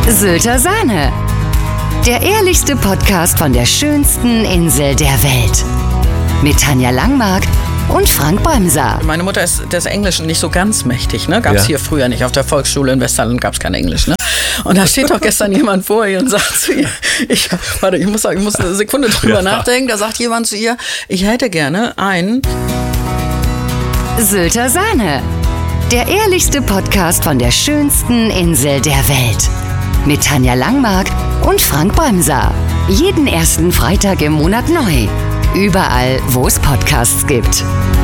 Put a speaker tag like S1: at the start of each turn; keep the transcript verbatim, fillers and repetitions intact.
S1: Sylter Sahne. Der ehrlichste Podcast von der schönsten Insel der Welt. Mit Tanja Langmark und Frank Bremser.
S2: Meine Mutter ist des Englischen nicht so ganz mächtig, ne? Gab es ja. hier früher nicht. Auf der Volksschule in Westerland gab es kein Englisch, ne? Und da steht doch gestern jemand vor ihr und sagt zu ihr, ich, warte, ich muss, ich muss eine Sekunde drüber ja. nachdenken. Da sagt jemand zu ihr, ich hätte gerne ein
S1: Sylter Sahne. Der ehrlichste Podcast von der schönsten Insel der Welt. Mit Tanja Langmark und Frank Bremser. Jeden ersten Freitag im Monat neu. Überall, wo es Podcasts gibt.